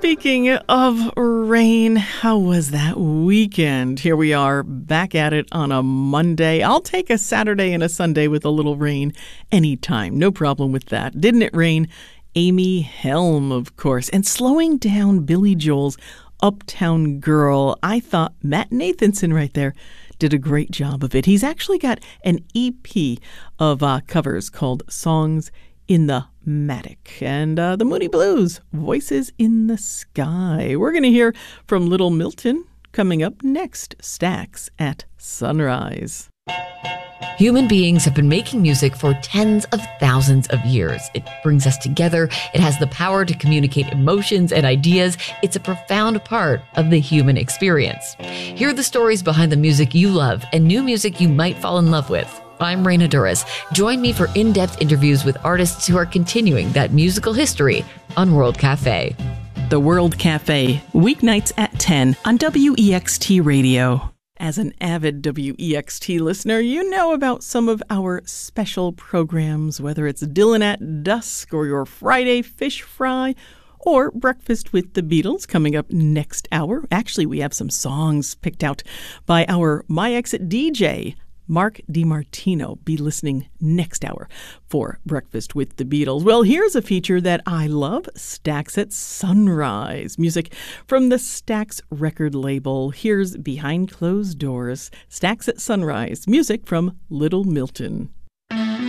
Speaking of rain, how was that weekend? Here we are back at it on a Monday. I'll take a Saturday and a Sunday with a little rain anytime. No problem with that. Didn't it rain? Amy Helm, of course. And slowing down Billy Joel's Uptown Girl. I thought Matt Nathanson right there did a great job of it. He's actually got an EP of covers called Songs in the Matic, and the Moody Blues, Voices in the Sky. We're going to hear from Little Milton coming up next. Stax at Sunrise. Human beings have been making music for tens of thousands of years. It brings us together. It has the power to communicate emotions and ideas. It's a profound part of the human experience. Hear the stories behind the music you love and new music you might fall in love with. I'm Raina Duras. Join me for in-depth interviews with artists who are continuing that musical history on World Cafe. The World Cafe, weeknights at 10 on WEXT Radio. As an avid WEXT listener, you know about some of our special programs, whether it's Dylan at Dusk or your Friday Fish Fry or Breakfast with the Beatles coming up next hour. Actually, we have some songs picked out by our My Exit DJ, Mark DiMartino. Be listening next hour for Breakfast with the Beatles. Well, here's a feature that I love, Stax at Sunrise. Music from the Stax record label. Here's Behind Closed Doors, Stax at Sunrise. Music from Little Milton.